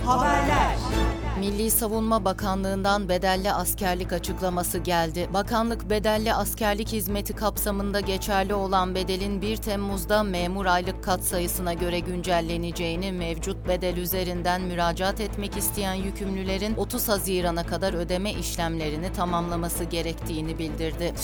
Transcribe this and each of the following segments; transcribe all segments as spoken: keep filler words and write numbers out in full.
Haberler. Milli Savunma Bakanlığı'ndan bedelli askerlik açıklaması geldi. Bakanlık bedelli askerlik hizmeti kapsamında geçerli olan bedelin bir Temmuz'da memur aylık katsayısına göre güncelleneceğini, mevcut bedel üzerinden müracaat etmek isteyen yükümlülerin otuz Haziran'a kadar ödeme işlemlerini tamamlaması gerektiğini bildirdi.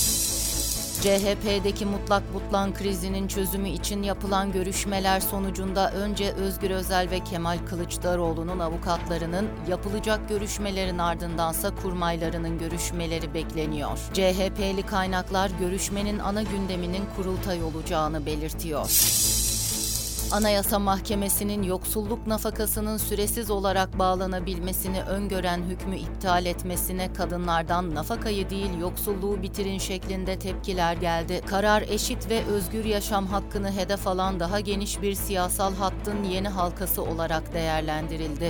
C H P'deki mutlak butlan krizinin çözümü için yapılan görüşmeler sonucunda önce Özgür Özel ve Kemal Kılıçdaroğlu'nun avukatlarının, yapılacak görüşmelerin ardındansa kurmaylarının görüşmeleri bekleniyor. C H P'li kaynaklar görüşmenin ana gündeminin kurultay olacağını belirtiyor. Anayasa Mahkemesi'nin yoksulluk nafakasının süresiz olarak bağlanabilmesini öngören hükmü iptal etmesine kadınlardan nafakayı değil yoksulluğu bitirin şeklinde tepkiler geldi. Karar eşit ve özgür yaşam hakkını hedef alan daha geniş bir siyasal hattın yeni halkası olarak değerlendirildi.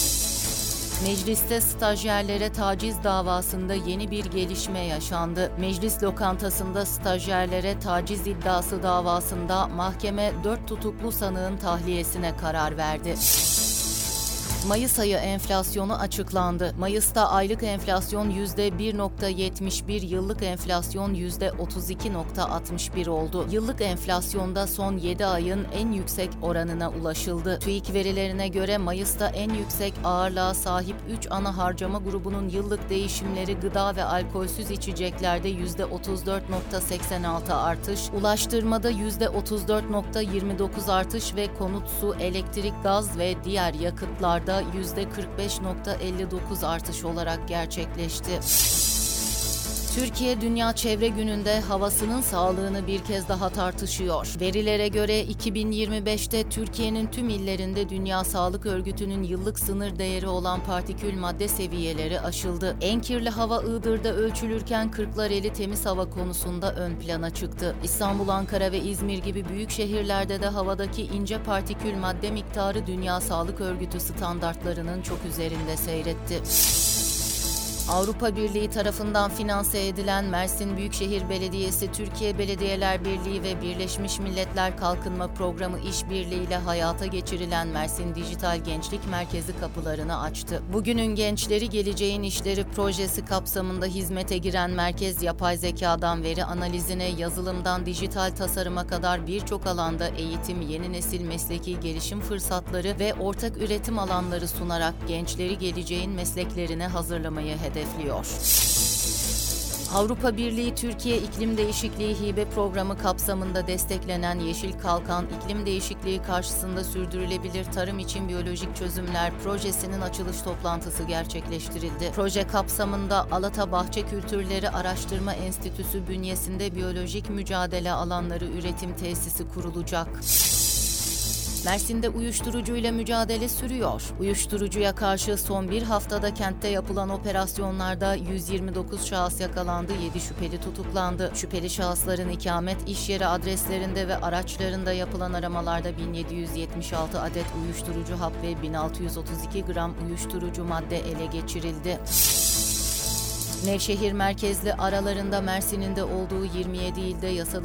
Mecliste stajyerlere taciz davasında yeni bir gelişme yaşandı. Meclis lokantasında stajyerlere taciz iddiası davasında mahkeme dört tutuklu sanığın tahliyesine karar verdi. Mayıs ayı enflasyonu açıklandı. Mayıs'ta aylık enflasyon yüzde bir virgül yetmiş bir, yıllık enflasyon yüzde otuz iki virgül altmış bir oldu. Yıllık enflasyonda son yedi ayın en yüksek oranına ulaşıldı. TÜİK verilerine göre Mayıs'ta en yüksek ağırlığa sahip üç ana harcama grubunun yıllık değişimleri gıda ve alkolsüz içeceklerde yüzde otuz dört virgül seksen altı artış, ulaştırmada yüzde otuz dört virgül yirmi dokuz artış ve konut, su, elektrik, gaz ve diğer yakıtlarda yüzde kırk beş virgül elli dokuz artış olarak gerçekleşti. Türkiye Dünya Çevre Günü'nde havasının sağlığını bir kez daha tartışıyor. Verilere göre iki bin yirmi beşte Türkiye'nin tüm illerinde Dünya Sağlık Örgütü'nün yıllık sınır değeri olan partikül madde seviyeleri aşıldı. En kirli hava Iğdır'da ölçülürken Kırklareli temiz hava konusunda ön plana çıktı. İstanbul, Ankara ve İzmir gibi büyük şehirlerde de havadaki ince partikül madde miktarı Dünya Sağlık Örgütü standartlarının çok üzerinde seyretti. Avrupa Birliği tarafından finanse edilen Mersin Büyükşehir Belediyesi, Türkiye Belediyeler Birliği ve Birleşmiş Milletler Kalkınma Programı işbirliğiyle hayata geçirilen Mersin Dijital Gençlik Merkezi kapılarını açtı. Bugünün gençleri geleceğin işleri projesi kapsamında hizmete giren merkez, yapay zekadan veri analizine, yazılımdan dijital tasarıma kadar birçok alanda eğitim, yeni nesil mesleki gelişim fırsatları ve ortak üretim alanları sunarak gençleri geleceğin mesleklerine hazırlamayı hedefliyor. Avrupa Birliği Türkiye İklim Değişikliği Hibe Programı kapsamında desteklenen Yeşil Kalkan, iklim değişikliği karşısında sürdürülebilir tarım için biyolojik çözümler projesinin açılış toplantısı gerçekleştirildi. Proje kapsamında Alata Bahçe Kültürleri Araştırma Enstitüsü bünyesinde biyolojik mücadele alanları üretim tesisi kurulacak. Mersin'de uyuşturucuyla mücadele sürüyor. Uyuşturucuya karşı son bir haftada kentte yapılan operasyonlarda yüz yirmi dokuz şahıs yakalandı, yedi şüpheli tutuklandı. Şüpheli şahısların ikamet iş yeri adreslerinde ve araçlarında yapılan aramalarda bin yedi yüz yetmiş altı adet uyuşturucu hap ve bin altı yüz otuz iki gram uyuşturucu madde ele geçirildi. Nevşehir merkezli aralarında Mersin'in de olduğu yirmi yedi ilde yasalı